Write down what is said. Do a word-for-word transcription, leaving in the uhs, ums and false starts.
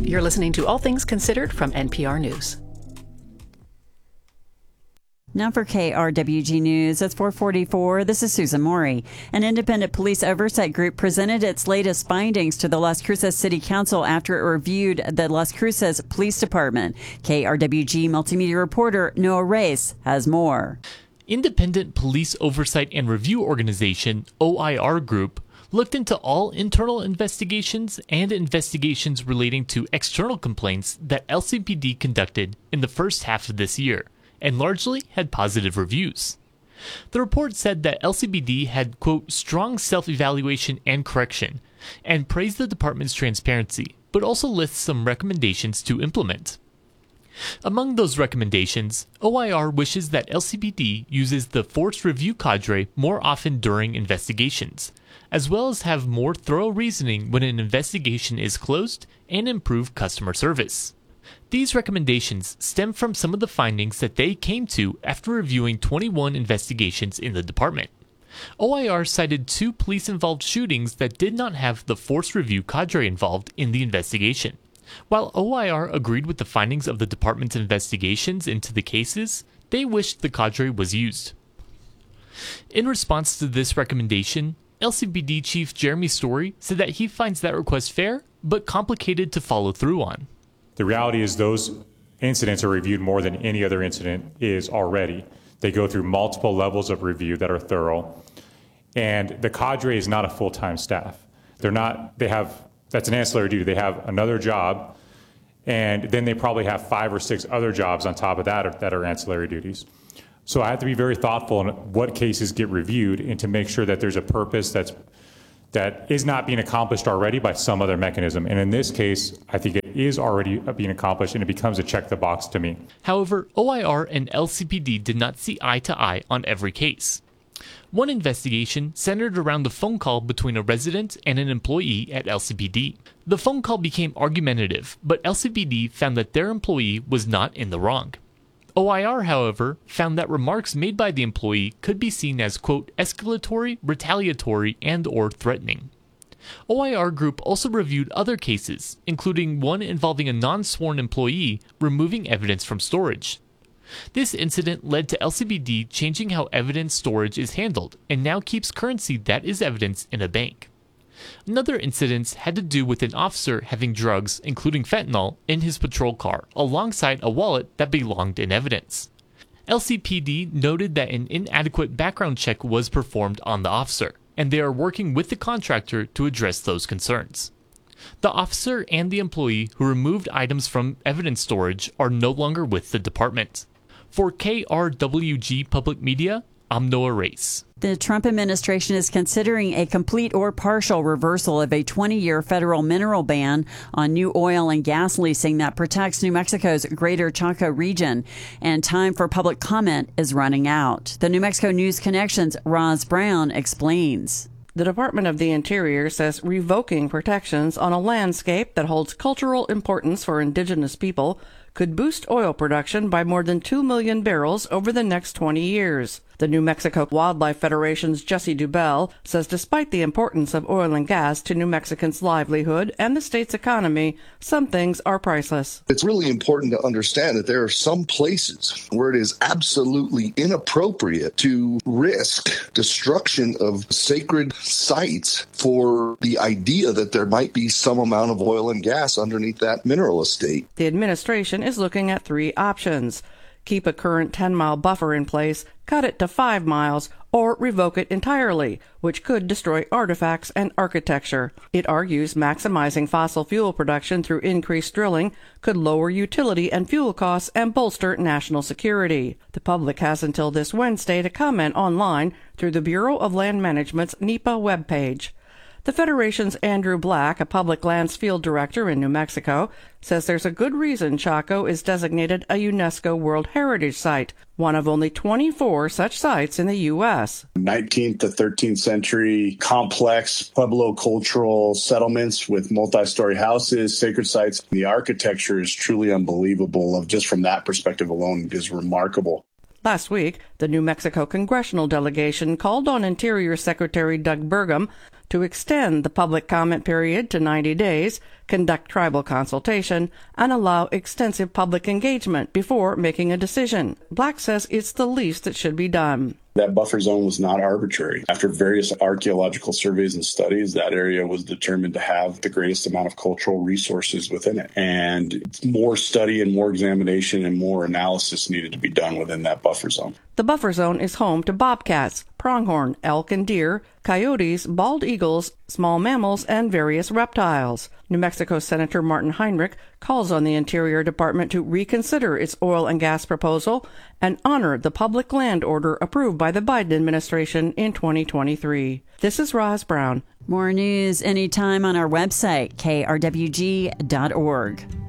You're listening to All Things Considered from N P R News. Now for K R W G News, it's four forty-four. This is Susan Maury. An independent police oversight group presented its latest findings to the Las Cruces City Council after it reviewed the Las Cruces Police Department. K R W G multimedia reporter Noah Reyes has more. Independent Police Oversight and Review Organization, O I R Group, looked into all internal investigations and investigations relating to external complaints that L C P D conducted in the first half of this year, and largely had positive reviews. The report said that L C P D had, quote, strong self-evaluation and correction, and praised the department's transparency, but also lists some recommendations to implement. Among those recommendations, O I R wishes that L C P D uses the force review cadre more often during investigations, as well as have more thorough reasoning when an investigation is closed and improve customer service. These recommendations stem from some of the findings that they came to after reviewing twenty-one investigations in the department. O I R cited two police-involved shootings that did not have the force review cadre involved in the investigation. While O I R agreed with the findings of the department's investigations into the cases, they wished the cadre was used. In response to this recommendation, L C P D Chief Jeremy Story said that he finds that request fair, but complicated to follow through on. The reality is those incidents are reviewed more than any other incident is already. They go through multiple levels of review that are thorough. And the cadre is not a full-time staff. They're not, they have, that's an ancillary duty. They have another job, and then they probably have five or six other jobs on top of that that are ancillary duties. So I have to be very thoughtful in what cases get reviewed and to make sure that there's a purpose that's that is not being accomplished already by some other mechanism. And in this case, I think it is already being accomplished, and it becomes a check the box to me. However, O I R and L C P D did not see eye to eye on every case. One investigation centered around the phone call between a resident and an employee at L C P D. The phone call became argumentative, but L C P D found that their employee was not in the wrong. O I R, however, found that remarks made by the employee could be seen as, quote, escalatory, retaliatory, and or threatening. O I R Group also reviewed other cases, including one involving a non-sworn employee removing evidence from storage. This incident led to L C P D changing how evidence storage is handled, and now keeps currency that is evidence in a bank. Another incident had to do with an officer having drugs, including fentanyl, in his patrol car, alongside a wallet that belonged in evidence. L C P D noted that an inadequate background check was performed on the officer, and they are working with the contractor to address those concerns. The officer and the employee who removed items from evidence storage are no longer with the department. For K R W G Public Media, I'm Noah Reyes. The Trump administration is considering a complete or partial reversal of a twenty-year federal mineral ban on new oil and gas leasing that protects New Mexico's Greater Chaco region, and time for public comment is running out. The New Mexico News Connection's Roz Brown explains. The Department of the Interior says revoking protections on a landscape that holds cultural importance for indigenous people could boost oil production by more than two million barrels over the next twenty years. The New Mexico Wildlife Federation's Jesse Dubell says despite the importance of oil and gas to New Mexicans' livelihood and the state's economy, some things are priceless. It's really important to understand that there are some places where it is absolutely inappropriate to risk destruction of sacred sites for the idea that there might be some amount of oil and gas underneath that mineral estate. The administration is looking at three options. Keep a current ten-mile buffer in place, cut it to five miles, or revoke it entirely, which could destroy artifacts and architecture. It argues maximizing fossil fuel production through increased drilling could lower utility and fuel costs and bolster national security. The public has until this Wednesday to comment online through the Bureau of Land Management's NEPA webpage. The Federation's Andrew Black, a public lands field director in New Mexico, says there's a good reason Chaco is designated a UNESCO World Heritage Site, one of only twenty-four such sites in the U S nineteenth to thirteenth century complex Pueblo cultural settlements with multi-story houses, sacred sites. The architecture is truly unbelievable. Of just from that perspective alone, it is remarkable. Last week, the New Mexico congressional delegation called on Interior Secretary Doug Burgum to extend the public comment period to ninety days, conduct tribal consultation, and allow extensive public engagement before making a decision. Black says it's the least that should be done. That buffer zone was not arbitrary. After various archaeological surveys and studies, that area was determined to have the greatest amount of cultural resources within it. And more study and more examination and more analysis needed to be done within that buffer zone. The buffer zone is home to bobcats, pronghorn, elk and deer, coyotes, bald eagles, small mammals, and various reptiles. New Mexico Senator Martin Heinrich calls on the Interior Department to reconsider its oil and gas proposal and honor the public land order approved by the Biden administration in twenty twenty-three. This is Roz Brown. More news anytime on our website, k r w g dot org.